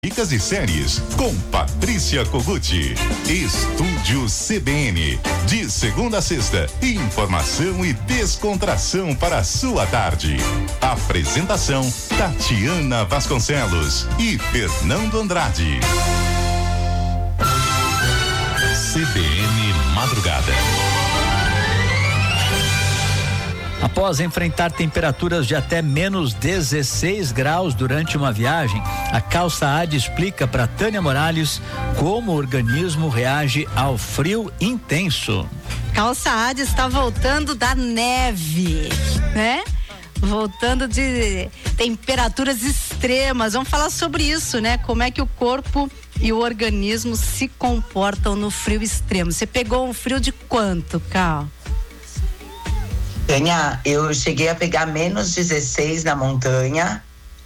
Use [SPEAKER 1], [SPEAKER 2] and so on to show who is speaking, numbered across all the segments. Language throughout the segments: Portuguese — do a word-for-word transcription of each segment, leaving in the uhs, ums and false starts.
[SPEAKER 1] Dicas e séries com Patrícia Kogut. Estúdio C B N, de segunda a sexta, informação e descontração para a sua tarde. Apresentação Tatiana Vasconcelos e Fernando Andrade. C B N Madrugada.
[SPEAKER 2] Após enfrentar temperaturas de até menos dezesseis graus durante uma viagem, a Calça Adi explica para Tânia Morales como o organismo reage ao frio intenso.
[SPEAKER 3] Calça Adi está voltando da neve, né? Voltando de temperaturas extremas. Vamos falar sobre isso, né? Como é que o corpo e o organismo se comportam no frio extremo. Você pegou um frio de quanto, Cal?
[SPEAKER 4] Tânia, eu cheguei a pegar menos dezesseis na montanha.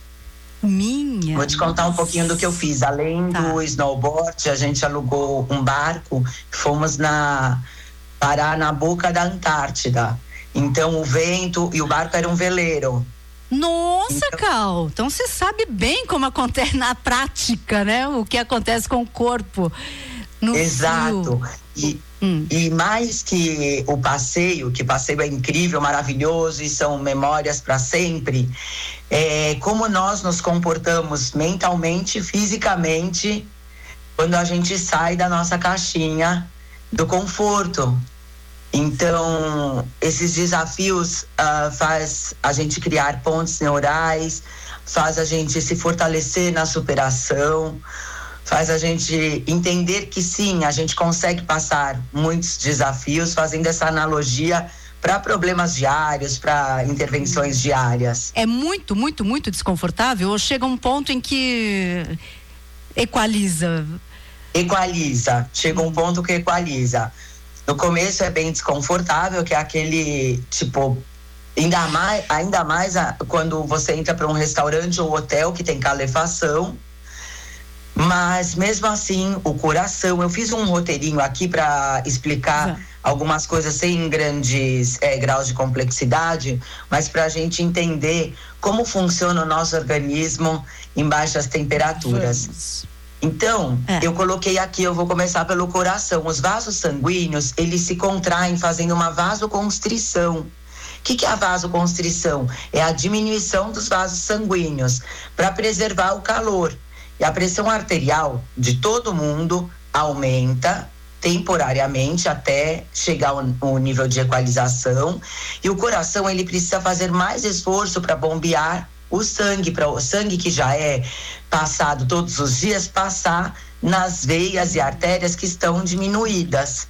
[SPEAKER 3] Minha.
[SPEAKER 4] Vou te contar um pouquinho do que eu fiz. Além tá. do snowboard, a gente alugou um barco, fomos na parar na boca da Antártida. Então o vento e o barco era um veleiro.
[SPEAKER 3] Nossa, então, Cal, então você sabe bem como acontece na prática, né? O que acontece com o corpo no
[SPEAKER 4] Exato.
[SPEAKER 3] frio.
[SPEAKER 4] E, hum. e mais que o passeio, que passeio é incrível, maravilhoso e são memórias para sempre, é como nós nos comportamos mentalmente, fisicamente, quando a gente sai da nossa caixinha do conforto. Então, esses desafios uh, faz a gente criar pontes neurais, faz a gente se fortalecer na superação, faz a gente entender que sim, a gente consegue passar muitos desafios, fazendo essa analogia para problemas diários, para intervenções diárias.
[SPEAKER 3] É muito, muito, muito desconfortável ou chega um ponto em que equaliza?
[SPEAKER 4] Equaliza, chega um ponto que equaliza. No começo é bem desconfortável, que é aquele, tipo, ainda mais, ainda mais a, quando você entra para um restaurante ou hotel que tem calefação. Mas mesmo assim, o coração, eu fiz um roteirinho aqui para explicar uhum. algumas coisas sem grandes é, graus de complexidade, mas para a gente entender como funciona o nosso organismo em baixas temperaturas. Vamos. Então, é. eu coloquei aqui, eu vou começar pelo coração. Os vasos sanguíneos, eles se contraem fazendo uma vasoconstrição. O que, que é a vasoconstrição? É a diminuição dos vasos sanguíneos para preservar o calor. E a pressão arterial de todo mundo aumenta temporariamente até chegar ao, ao nível de equalização. E o coração, ele precisa fazer mais esforço para bombear o sangue, para o sangue que já é passado todos os dias, passar nas veias e artérias que estão diminuídas.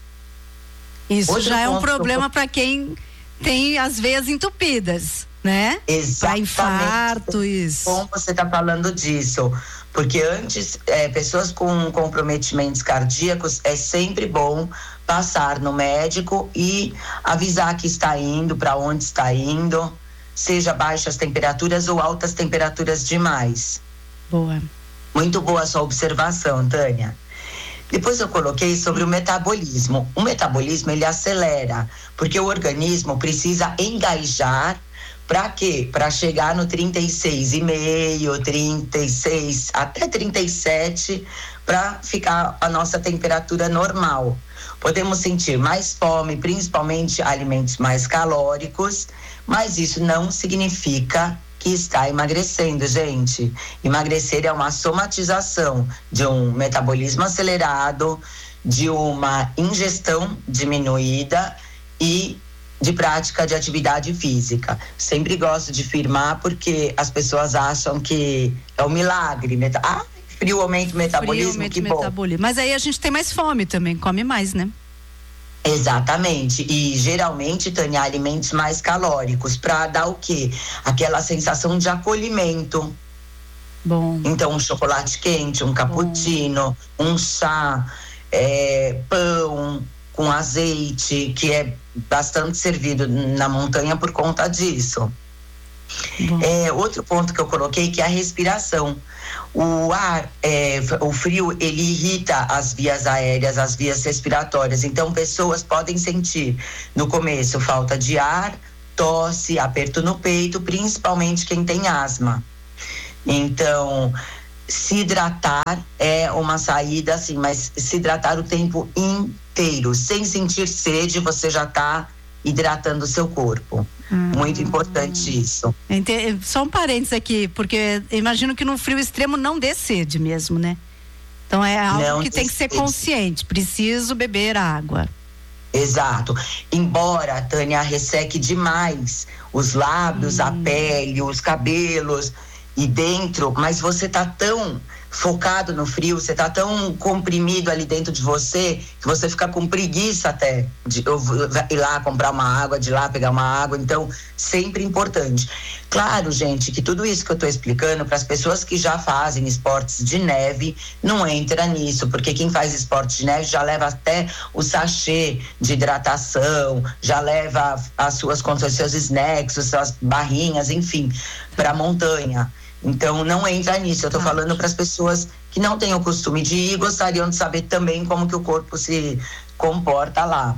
[SPEAKER 3] Isso Outro já é um problema para quem tem as veias entupidas, né?
[SPEAKER 4] Exatamente.
[SPEAKER 3] Para infarto, isso.
[SPEAKER 4] Bom, você está falando disso. Porque antes, é, pessoas com comprometimentos cardíacos, é sempre bom passar no médico e avisar que está indo, para onde está indo, seja baixas temperaturas ou altas temperaturas demais.
[SPEAKER 3] Boa.
[SPEAKER 4] Muito boa a sua observação, Tânia. Depois eu coloquei sobre o metabolismo. O metabolismo, ele acelera, porque o organismo precisa engajar. Para quê? Para chegar no trinta e seis vírgula cinco, trinta e seis, até trinta e sete, para ficar a nossa temperatura normal. Podemos sentir mais fome, principalmente alimentos mais calóricos, mas isso não significa que está emagrecendo, gente. Emagrecer é uma somatização de um metabolismo acelerado, de uma ingestão diminuída e de prática de atividade física. Sempre gosto de afirmar porque as pessoas acham que é um milagre. Meta... Ah, frio aumenta o metabolismo, frio, que bom.
[SPEAKER 3] Metabolismo. Mas aí a gente tem mais fome também, come mais, né?
[SPEAKER 4] Exatamente. E geralmente, Tânia, alimentos mais calóricos para dar o quê? Aquela sensação de acolhimento.
[SPEAKER 3] Bom.
[SPEAKER 4] Então, um chocolate quente, um cappuccino, bom. um chá, é, pão com azeite, que é bastante servido na montanha por conta disso. É, outro ponto que eu coloquei que é a respiração. O ar, é, o frio, ele irrita as vias aéreas, as vias respiratórias. Então, pessoas podem sentir no começo falta de ar, tosse, aperto no peito, principalmente quem tem asma. Então, se hidratar é uma saída, assim, mas se hidratar o tempo inteiro, sem sentir sede, você já está hidratando o seu corpo. Hum. Muito importante isso.
[SPEAKER 3] Entendi. Só um parênteses aqui, porque imagino que no frio extremo não dê sede mesmo, né? Então é algo não que tem que ser consciente, preciso beber água.
[SPEAKER 4] Exato. Embora, Tânia, resseque demais os lábios, hum. a pele, os cabelos e dentro, mas você tá tão focado no frio, você tá tão comprimido ali dentro de você, que você fica com preguiça até de eu, ir lá comprar uma água, de ir lá pegar uma água. Então, sempre importante. Claro, gente, que tudo isso que eu tô explicando para as pessoas que já fazem esportes de neve, não entra nisso, porque quem faz esporte de neve já leva até o sachê de hidratação, já leva as suas contas, seus snacks, as suas barrinhas, enfim, para a montanha. Então, não entra nisso. Eu tô falando para as pessoas que não têm o costume de ir e gostariam de saber também como que o corpo se comporta lá.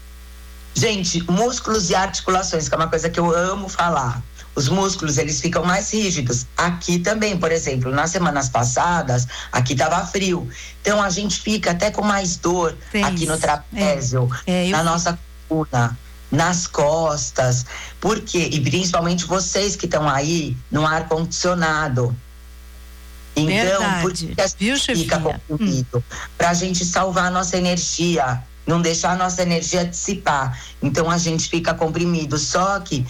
[SPEAKER 4] Gente, músculos e articulações, que é uma coisa que eu amo falar. Os músculos, eles ficam mais rígidos. Aqui também, por exemplo, nas semanas passadas, aqui tava frio. Então, a gente fica até com mais dor Tem aqui isso. no trapézio, é. É, na eu... nossa coluna, nas costas. Por quê? E principalmente vocês que estão aí no ar-condicionado. Então,
[SPEAKER 3] Verdade.
[SPEAKER 4] por que a gente
[SPEAKER 3] Viu,
[SPEAKER 4] fica comprimido? Hum. Pra gente salvar a nossa energia, não deixar a nossa energia dissipar. Então, a gente fica comprimido. Só que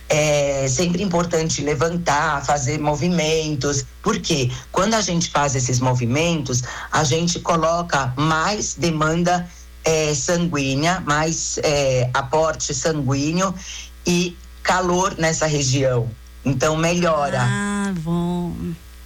[SPEAKER 4] é sempre importante levantar, fazer movimentos. Por quê? Quando a gente faz esses movimentos, a gente coloca mais demanda É, sanguínea, mais é, aporte sanguíneo e calor nessa região. Então melhora.
[SPEAKER 3] Ah, bom.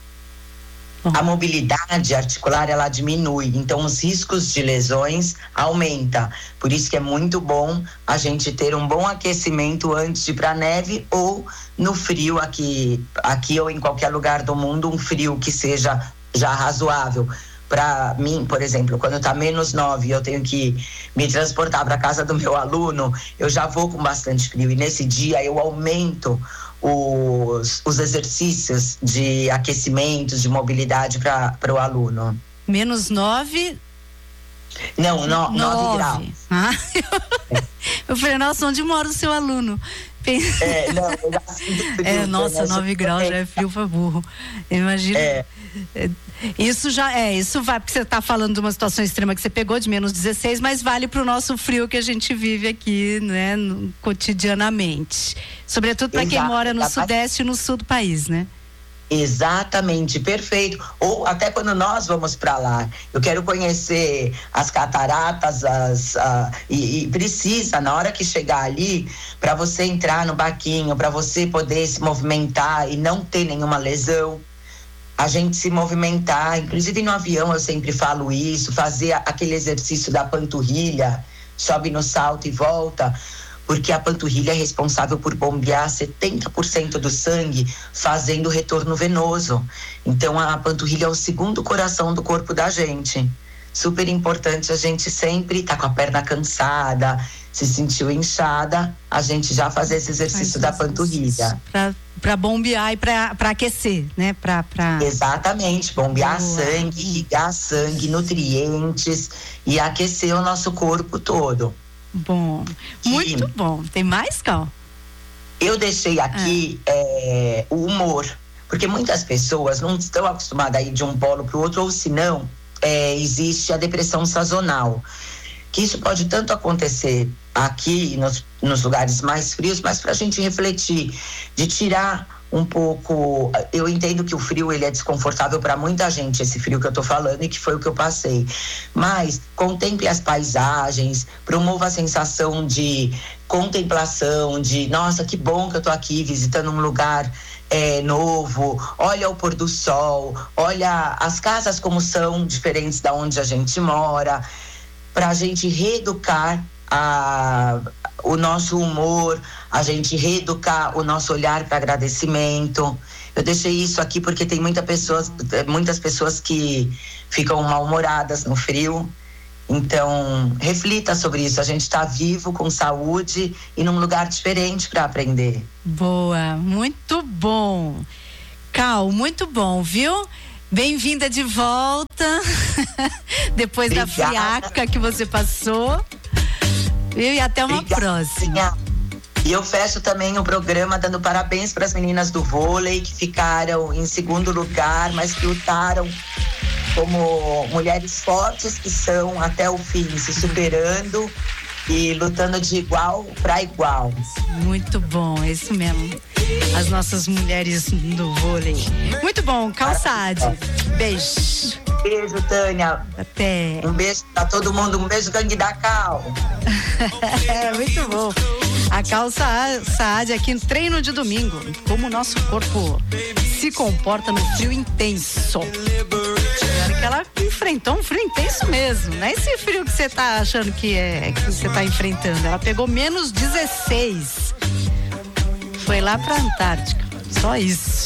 [SPEAKER 3] bom.
[SPEAKER 4] A mobilidade articular, ela diminui. Então os riscos de lesões aumentam. Por isso que é muito bom a gente ter um bom aquecimento antes de ir para a neve ou no frio aqui, aqui ou em qualquer lugar do mundo, um frio que seja já razoável. Para mim, por exemplo, quando tá menos nove e eu tenho que me transportar para casa do meu aluno, eu já vou com bastante frio. E nesse dia eu aumento os, os exercícios de aquecimento, de mobilidade para o aluno.
[SPEAKER 3] Menos nove?
[SPEAKER 4] Não, no, nove. nove graus.
[SPEAKER 3] Ah, eu, eu falei, nossa, onde mora o seu aluno?
[SPEAKER 4] É, não, eu já sinto frio,
[SPEAKER 3] é, nossa, nove graus já é frio pra burro. Imagina. É. Isso já é, isso vai, porque você está falando de uma situação extrema que você pegou de menos dezesseis, mas vale para o nosso frio que a gente vive aqui, né, no, cotidianamente. Sobretudo para quem mora no sudeste e no sul do país, né?
[SPEAKER 4] Exatamente, perfeito. Ou até quando nós vamos para lá, eu quero conhecer as cataratas, as, uh, e, e precisa, na hora que chegar ali, para você entrar no barquinho, para você poder se movimentar e não ter nenhuma lesão, a gente se movimentar, inclusive no avião eu sempre falo isso, fazer aquele exercício da panturrilha, sobe no salto e volta, porque a panturrilha é responsável por bombear setenta por cento do sangue, fazendo o retorno venoso. Então a panturrilha é o segundo coração do corpo da gente. Super importante a gente sempre tá com a perna cansada, se sentiu inchada, a gente já fazer esse exercício da panturrilha.
[SPEAKER 3] Para bombear e para aquecer, né? Pra, pra...
[SPEAKER 4] Exatamente, bombear Boa. sangue, irrigar sangue, nutrientes e aquecer o nosso corpo todo.
[SPEAKER 3] Bom, muito e bom. Tem mais, Cal?
[SPEAKER 4] Eu deixei aqui ah. é, o humor, porque muitas pessoas não estão acostumadas a ir de um polo para o outro, ou se não, é, existe a depressão sazonal, que isso pode tanto acontecer aqui nos, nos lugares mais frios, mas para a gente refletir, de tirar um pouco. Eu entendo que o frio ele é desconfortável para muita gente, esse frio que eu tô falando, e que foi o que eu passei, mas contemple as paisagens, promova a sensação de contemplação, de nossa, que bom que eu tô aqui visitando um lugar é, novo, olha o pôr do sol, olha as casas como são diferentes da onde a gente mora, para a gente reeducar a, o nosso humor, a gente reeducar o nosso olhar para agradecimento. Eu deixei isso aqui porque tem muita pessoas, muitas pessoas que ficam mal-humoradas no frio. Então, reflita sobre isso. A gente está vivo, com saúde e num lugar diferente para aprender.
[SPEAKER 3] Boa, muito bom. Cal, muito bom, viu? Bem-vinda de volta. Depois Obrigada. Da friaca que você passou. E até uma Obrigada. Próxima.
[SPEAKER 4] E eu fecho também o programa dando parabéns para as meninas do vôlei que ficaram em segundo lugar, mas que lutaram como mulheres fortes que são até o fim, se superando e lutando de igual para igual.
[SPEAKER 3] Muito bom, é isso mesmo. As nossas mulheres do vôlei. Muito bom, Calçade. Beijo.
[SPEAKER 4] Beijo, Tânia.
[SPEAKER 3] Até.
[SPEAKER 4] Um beijo pra todo mundo, um beijo, gangue da Cal.
[SPEAKER 3] É, muito bom. A Calça Saad aqui no treino de domingo. Como o nosso corpo se comporta no frio intenso. Que ela enfrentou um frio intenso mesmo. Não é esse frio que você tá achando que é que você tá enfrentando. Ela pegou menos dezesseis. Foi lá pra Antártica. Só isso.